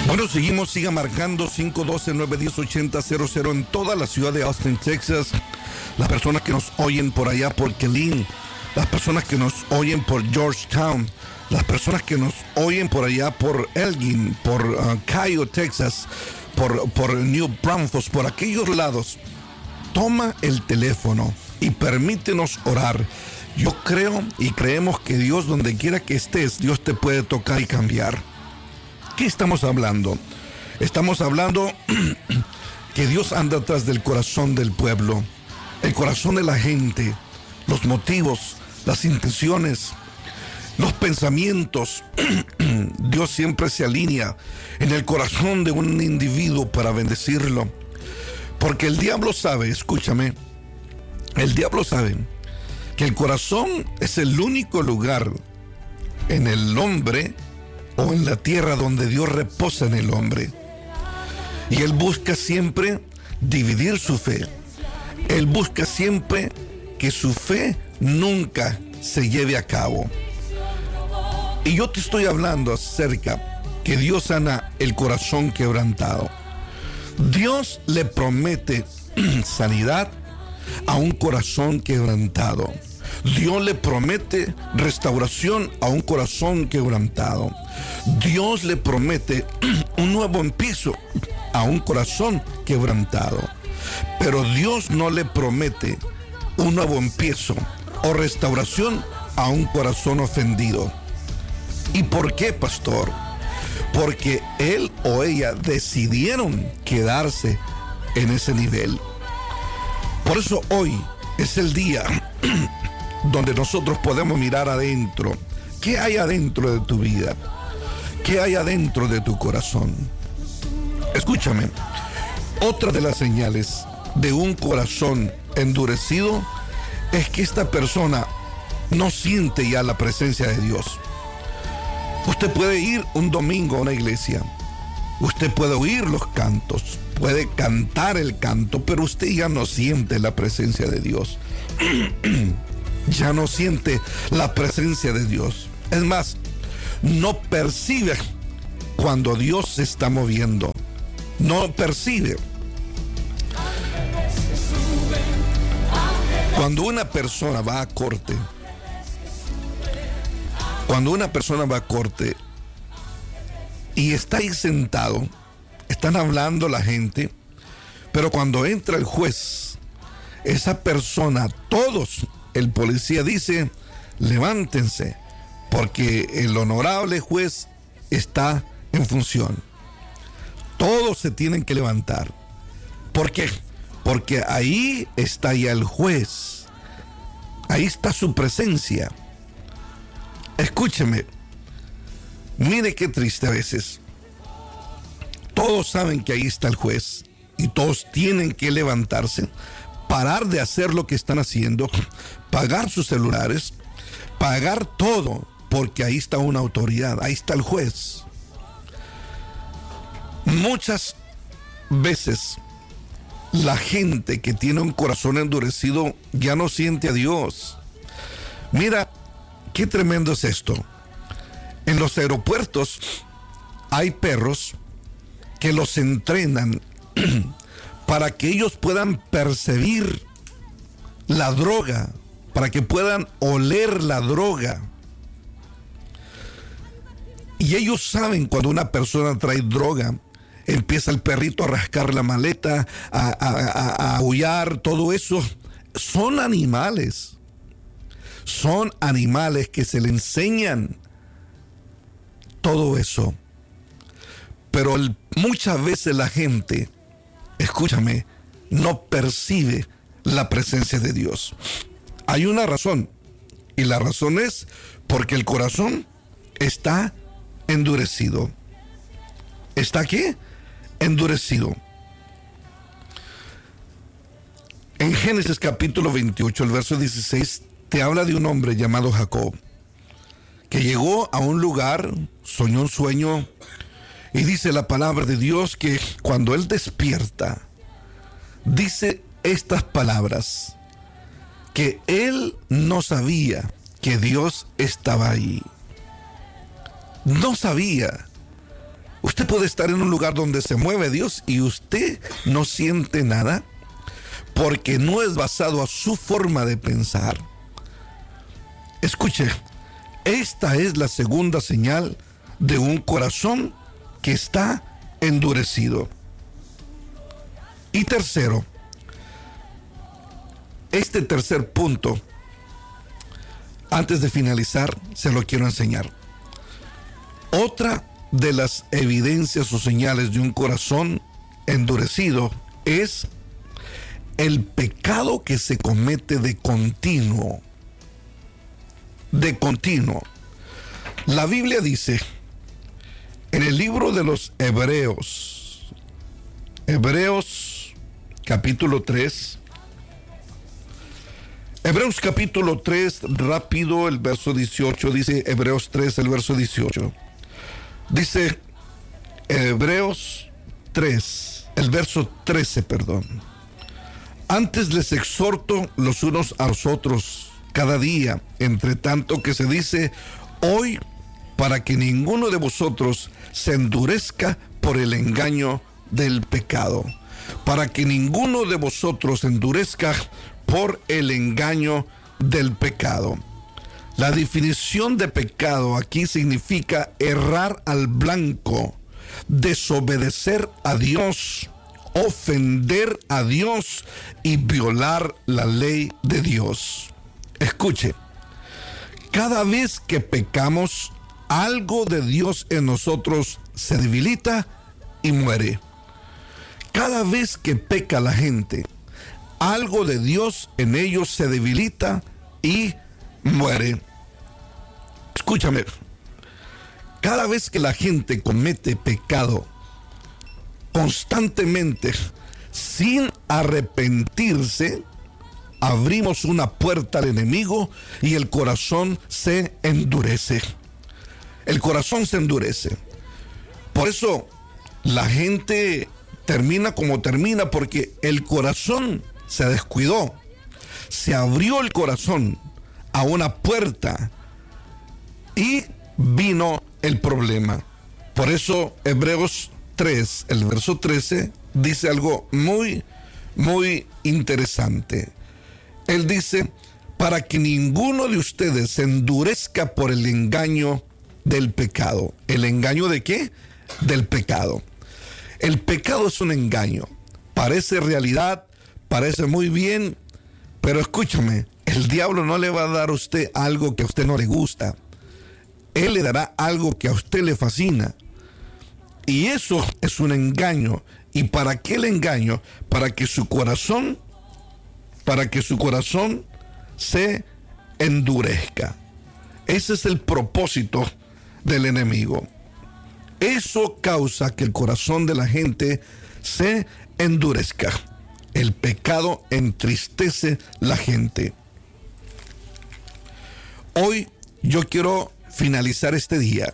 Bueno, siga marcando 512-910-8000 en toda la ciudad de Austin, Texas. Las personas que nos oyen por allá por Killeen, las personas que nos oyen por Georgetown, las personas que nos oyen por allá por Elgin, por Cayo, Texas, por New Braunfels, por aquellos lados. Toma el teléfono y permítenos orar. Yo creo y creemos que Dios, donde quiera que estés, Dios te puede tocar y cambiar. ¿Qué estamos hablando? Estamos hablando que Dios anda atrás del corazón del pueblo, el corazón de la gente, los motivos, las intenciones, los pensamientos. Dios siempre se alinea en el corazón de un individuo para bendecirlo. Porque el diablo sabe, escúchame, el diablo sabe que el corazón es el único lugar en el hombre o en la tierra donde Dios reposa en el hombre. Y él busca siempre dividir su fe. Él busca siempre que su fe nunca se lleve a cabo. Y yo te estoy hablando acerca que Dios sana el corazón quebrantado. Dios le promete sanidad a un corazón quebrantado. Dios le promete restauración a un corazón quebrantado. Dios le promete un nuevo empiezo a un corazón quebrantado. Pero Dios no le promete un nuevo empiezo o restauración a un corazón ofendido. ¿Y por qué, pastor? Porque él o ella decidieron quedarse en ese nivel. Por eso hoy es el día donde nosotros podemos mirar adentro. ¿Qué hay adentro de tu vida? ¿Qué hay adentro de tu corazón? Escúchame, otra de las señales de un corazón endurecido es que esta persona no siente ya la presencia de Dios. Usted puede ir un domingo a una iglesia, usted puede oír los cantos, puede cantar el canto, pero usted ya no siente la presencia de Dios. Ya no siente la presencia de Dios. Es más, no percibe cuando Dios se está moviendo. No percibe. Cuando una persona va a corte, y está ahí sentado, están hablando la gente, pero cuando entra el juez, esa persona, todos, el policía dice, levántense, porque el honorable juez está en función. Todos se tienen que levantar. ¿Por qué? Porque ahí está ya el juez. Ahí está su presencia. Escúcheme. Mire qué triste a veces. Todos saben que ahí está el juez y todos tienen que levantarse, parar de hacer lo que están haciendo, pagar sus celulares, pagar todo, porque ahí está una autoridad, ahí está el juez. Muchas veces la gente que tiene un corazón endurecido ya no siente a Dios. Mira, qué tremendo es esto. En los aeropuertos hay perros que los entrenan para que ellos puedan percibir la droga, para que puedan oler la droga. Y ellos saben cuando una persona trae droga. Empieza el perrito a rascar la maleta, a aullar, todo eso. Son animales que se le enseñan todo eso. Pero muchas veces la gente, escúchame, no percibe la presencia de Dios. Hay una razón, y la razón es porque el corazón está endurecido. ¿Está qué? Endurecido. En Génesis capítulo 28, el verso 16, te habla de un hombre llamado Jacob, que llegó a un lugar, soñó un sueño, y dice la palabra de Dios que cuando él despierta, dice estas palabras, que él no sabía que Dios estaba ahí. No sabía Usted puede estar en un lugar donde se mueve Dios y usted no siente nada porque no es basado a su forma de pensar. Escuche, esta es la segunda señal de un corazón que está endurecido. Y tercero, este tercer punto, antes de finalizar, se lo quiero enseñar. Otra de las evidencias o señales de un corazón endurecido es el pecado que se comete de continuo. De continuo. La Biblia dice en el libro de los Hebreos capítulo 3, Hebreos capítulo 3, rápido, el verso 18, dice Hebreos 3, el verso 18. Dice Hebreos 3, el verso 13, perdón. Antes les exhorto los unos a los otros cada día, entre tanto que se dice hoy, para que ninguno de vosotros se endurezca por el engaño del pecado. Para que ninguno de vosotros se endurezca por el engaño del pecado. La definición de pecado aquí significa errar al blanco, desobedecer a Dios, ofender a Dios y violar la ley de Dios. Escuche, cada vez que pecamos, algo de Dios en nosotros se debilita y muere. Cada vez que peca la gente, algo de Dios en ellos se debilita y muere. Escúchame, cada vez que la gente comete pecado constantemente sin arrepentirse, abrimos una puerta al enemigo y el corazón se endurece. El corazón se endurece. Por eso la gente termina como termina, porque el corazón se descuidó. Se abrió el corazón a una puerta y vino el problema. Por eso Hebreos 3, el verso 13, dice algo muy, muy interesante. Él dice, para que ninguno de ustedes se endurezca por el engaño del pecado. ¿El engaño de qué? Del pecado. El pecado es un engaño. Parece realidad, parece muy bien, pero escúchame, el diablo no le va a dar a usted algo que a usted no le gusta. Él le dará algo que a usted le fascina. Y eso es un engaño. ¿Y para qué el engaño? Para que su corazón se endurezca. Ese es el propósito del enemigo. Eso causa que el corazón de la gente se endurezca. El pecado entristece la gente. Hoy yo quiero finalizar este día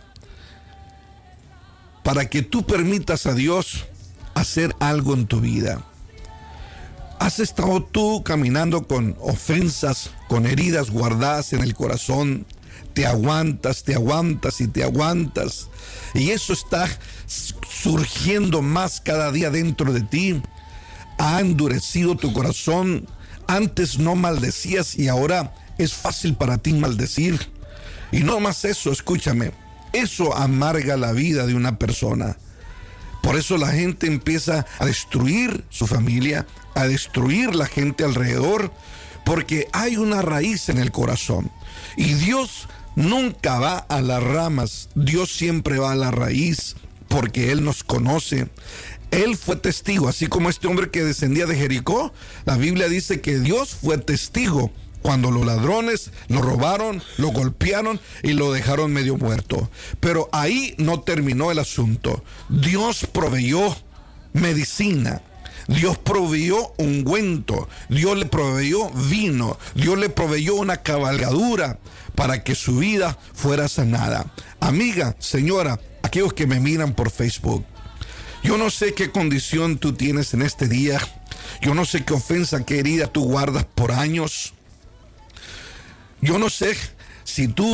para que tú permitas a Dios hacer algo en tu vida. ¿Has estado tú caminando con ofensas, con heridas guardadas en el corazón? Te aguantas y te aguantas. Y eso está surgiendo más cada día dentro de ti. Ha endurecido tu corazón. Antes no maldecías y ahora es fácil para ti maldecir. Y no más eso, escúchame. Eso amarga la vida de una persona. Por eso la gente empieza a destruir su familia, a destruir la gente alrededor, porque hay una raíz en el corazón. Y Dios nunca va a las ramas, Dios siempre va a la raíz, porque Él nos conoce. Él fue testigo, así como este hombre que descendía de Jericó. La Biblia dice que Dios fue testigo cuando los ladrones lo robaron, lo golpearon y lo dejaron medio muerto. Pero ahí no terminó el asunto. Dios proveyó medicina. Dios proveyó ungüento, Dios le proveyó vino, Dios le proveyó una cabalgadura para que su vida fuera sanada. Amiga, señora, aquellos que me miran por Facebook, yo no sé qué condición tú tienes en este día, yo no sé qué ofensa, qué herida tú guardas por años, yo no sé si tú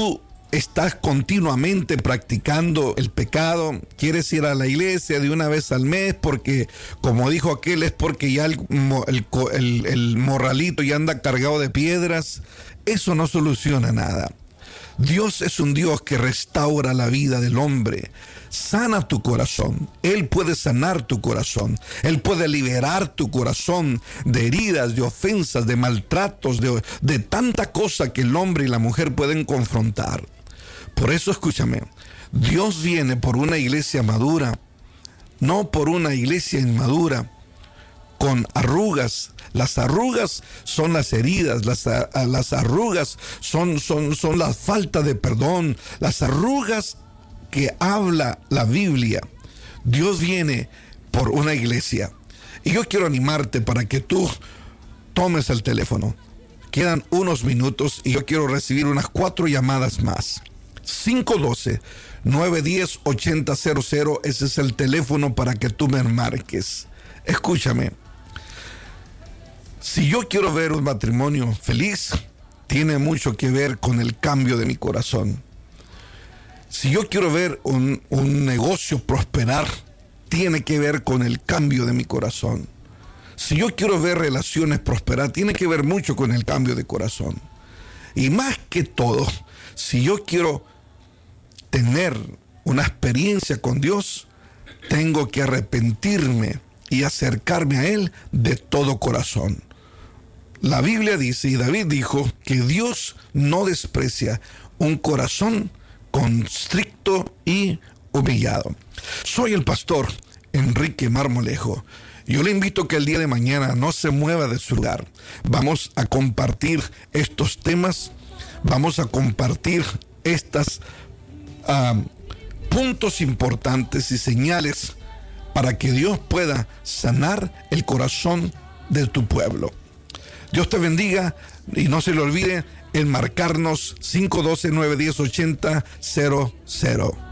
estás continuamente practicando el pecado, quieres ir a la iglesia de una vez al mes porque, como dijo aquel, es porque ya el morralito ya anda cargado de piedras, eso no soluciona nada. Dios es un Dios que restaura la vida del hombre, sana tu corazón. Él puede sanar tu corazón, Él puede liberar tu corazón de heridas, de ofensas, de maltratos, de tanta cosa que el hombre y la mujer pueden confrontar. Por eso escúchame, Dios viene por una iglesia madura, no por una iglesia inmadura, con arrugas. Las arrugas son las heridas, las arrugas son la falta de perdón, las arrugas que habla la Biblia. Dios viene por una iglesia. Y yo quiero animarte para que tú tomes el teléfono. Quedan unos minutos y yo quiero recibir unas 4 llamadas más. 512-910-8000, ese es el teléfono para que tú me marques. Escúchame. Si yo quiero ver un matrimonio feliz, tiene mucho que ver con el cambio de mi corazón. Si yo quiero ver un negocio prosperar, tiene que ver con el cambio de mi corazón. Si yo quiero ver relaciones prosperar, tiene que ver mucho con el cambio de corazón. Y más que todo, si yo quiero tener una experiencia con Dios, tengo que arrepentirme y acercarme a Él de todo corazón. La Biblia dice, y David dijo, que Dios no desprecia un corazón constricto y humillado. Soy el pastor Enrique Marmolejo. Yo le invito a que el día de mañana no se mueva de su lugar. Vamos a compartir estos temas, vamos a compartir estos puntos importantes y señales para que Dios pueda sanar el corazón de tu pueblo. Dios te bendiga y no se le olvide el marcarnos 512-910-8000.